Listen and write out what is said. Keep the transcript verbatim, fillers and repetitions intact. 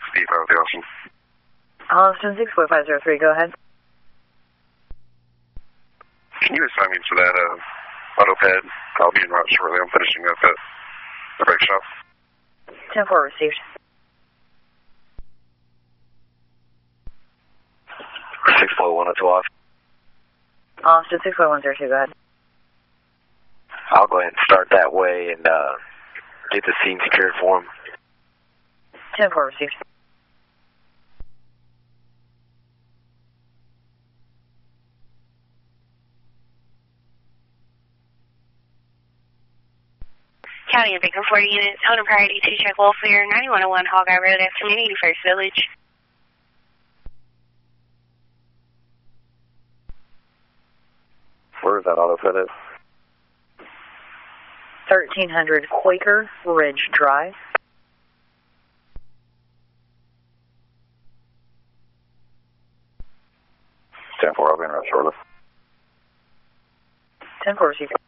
Steve, that would be awesome. Holliston six four five zero three, go ahead. Can you assign me to that uh, auto pad? I'll be en route shortly. I'm finishing up at the brake shop. ten four received. six four one oh two off. Austin six four one zero two, go ahead. I'll go ahead and start that way and uh, get the scene secured for him. ten four received. County and Baker forty units, owner priority to check welfare, ninety-one oh one Hogeye Road, F Community First Village. Where is that auto pad at? thirteen hundred Quaker Ridge Drive. ten four, I'll be in route shortly. ten four received.